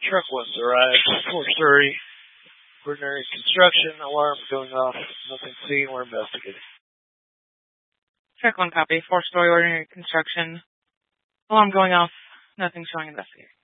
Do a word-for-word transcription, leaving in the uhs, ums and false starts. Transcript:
Truck one's arrived. Fort Surrey. Ordinary construction. Alarm going off. Nothing seen. We're investigating. Truck one copy. Four-story ordinary construction. Alarm going off. Nothing showing investigating.